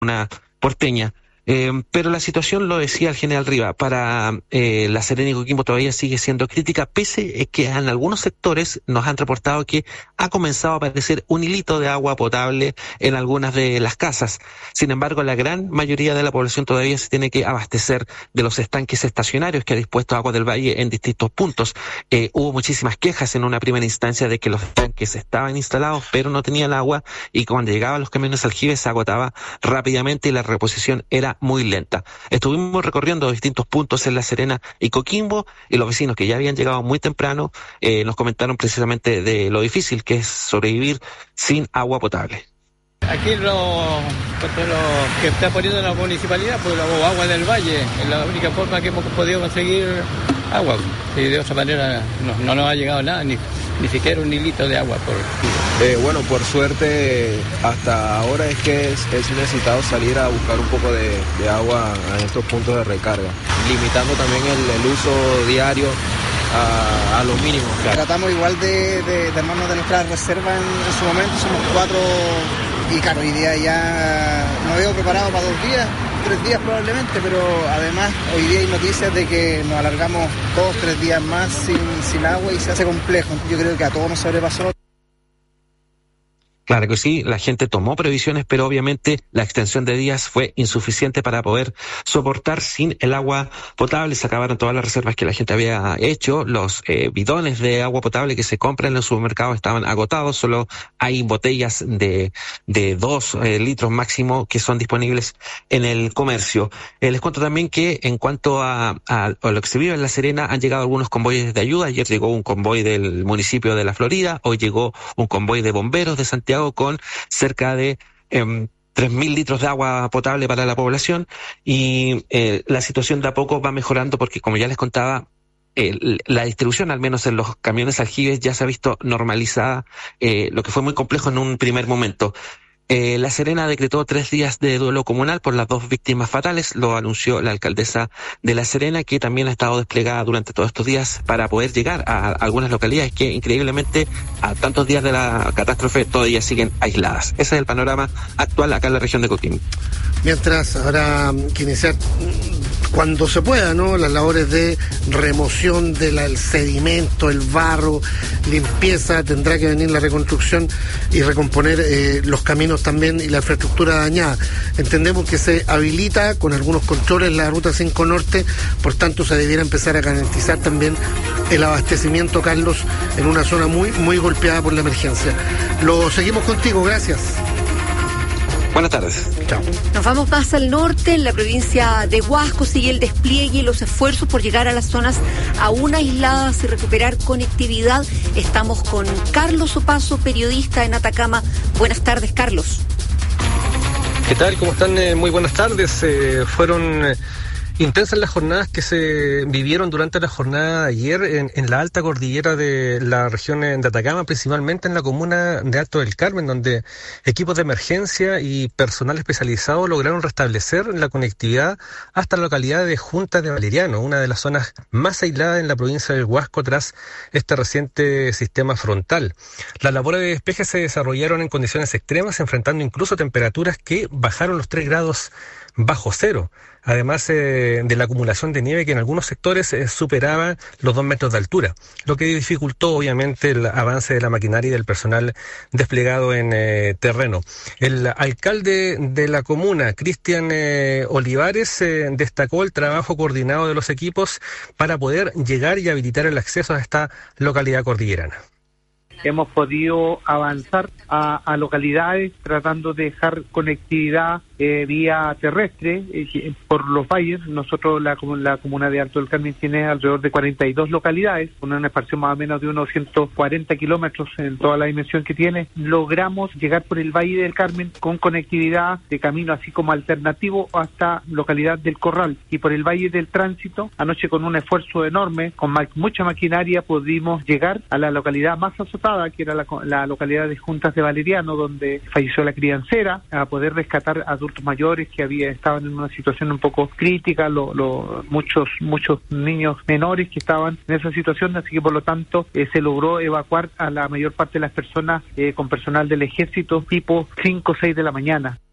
una porteña. Pero la situación, lo decía el general Riva, para La Serena y Coquimbo todavía sigue siendo crítica, pese a que en algunos sectores nos han reportado que ha comenzado a aparecer un hilito de agua potable en algunas de las casas. Sin embargo, la gran mayoría de la población todavía se tiene que abastecer de los estanques estacionarios que ha dispuesto Agua del Valle en distintos puntos. Hubo muchísimas quejas en una primera instancia de que los estanques estaban instalados pero no tenían agua, y cuando llegaban los camiones aljibes se agotaba rápidamente y la reposición era muy lenta. Estuvimos recorriendo distintos puntos en La Serena y Coquimbo, y los vecinos que ya habían llegado muy temprano nos comentaron precisamente de lo difícil que es sobrevivir sin agua potable. Aquí lo que está poniendo la municipalidad, pues la Agua del Valle, es la única forma que hemos podido conseguir agua, y de otra manera no nos ha llegado nada, ni siquiera un hilito de agua. Bueno, por suerte hasta ahora es que es necesitado salir a buscar un poco de agua en estos puntos de recarga, limitando también el uso diario a lo mínimo. Claro. Tratamos igual de armarnos de nuestras reservas en su momento, somos 4, y claro, hoy día ya nos veo preparado para 2 días, 3 días probablemente, pero además hoy día hay noticias de que nos alargamos 2, 3 días más sin agua y se hace complejo. Yo creo que a todos nos sobrepasó. Claro que sí, la gente tomó previsiones, pero obviamente la extensión de días fue insuficiente para poder soportar sin el agua potable. Se acabaron todas las reservas que la gente había hecho. Los bidones de agua potable que se compran en los supermercados estaban agotados. Solo hay botellas de 2 litros máximo que son disponibles en el comercio. Les cuento también que en cuanto a lo que se vive en La Serena, han llegado algunos convoyes de ayuda. Ayer llegó un convoy del municipio de La Florida, hoy llegó un convoy de bomberos de Santiago con cerca de 3.000 litros de agua potable para la población, y la situación de a poco va mejorando porque, como ya les contaba, la distribución, al menos en los camiones aljibes, ya se ha visto normalizada, lo que fue muy complejo en un primer momento. La Serena decretó 3 días de duelo comunal por las 2 víctimas fatales, lo anunció la alcaldesa de La Serena, que también ha estado desplegada durante todos estos días para poder llegar a algunas localidades que increíblemente a tantos días de la catástrofe todavía siguen aisladas. Ese es el panorama actual acá en la región de Coquimbo. Mientras habrá que iniciar cuando se pueda, ¿no?, las labores de remoción del sedimento, el barro, limpieza, tendrá que venir la reconstrucción y recomponer los caminos también y la infraestructura dañada. Entendemos que se habilita con algunos controles la ruta 5 Norte, por tanto se debiera empezar a garantizar también el abastecimiento, Carlos, en una zona muy, muy golpeada por la emergencia. Lo seguimos contigo, gracias. Buenas tardes. Chao. Nos vamos más al norte. En la provincia de Huasco sigue el despliegue y los esfuerzos por llegar a las zonas aún aisladas y recuperar conectividad. Estamos con Carlos Opaso, periodista en Atacama. Buenas tardes, Carlos. ¿Qué tal? ¿Cómo están? Muy buenas tardes. Fueron intensas las jornadas que se vivieron durante la jornada de ayer en la alta cordillera de la región de Atacama, principalmente en la comuna de Alto del Carmen, donde equipos de emergencia y personal especializado lograron restablecer la conectividad hasta la localidad de Junta de Valeriano, una de las zonas más aisladas en la provincia del Huasco tras este reciente sistema frontal. Las labores de despeje se desarrollaron en condiciones extremas, enfrentando incluso temperaturas que bajaron los 3 grados bajo cero, además de la acumulación de nieve que en algunos sectores superaba los 2 metros de altura, lo que dificultó obviamente el avance de la maquinaria y del personal desplegado en terreno. El alcalde de la comuna, Cristian Olivares, destacó el trabajo coordinado de los equipos para poder llegar y habilitar el acceso a esta localidad cordillerana. Hemos podido avanzar a localidades tratando de dejar conectividad vía terrestre por los valles. Nosotros, la comuna de Alto del Carmen tiene alrededor de 42 localidades, con una expansión más o menos de unos 140 kilómetros en toda la dimensión que tiene. Logramos llegar por el Valle del Carmen con conectividad de camino así como alternativo hasta localidad del Corral, y por el Valle del Tránsito, anoche con un esfuerzo enorme, con mucha maquinaria, pudimos llegar a la localidad más azotada, que era la localidad de Juntas de Valeriano, donde falleció la criancera, a poder rescatar adultos mayores que estaban en una situación un poco crítica, muchos niños menores que estaban en esa situación, así que por lo tanto se logró evacuar a la mayor parte de las personas con personal del ejército tipo 5 o 6 de la mañana.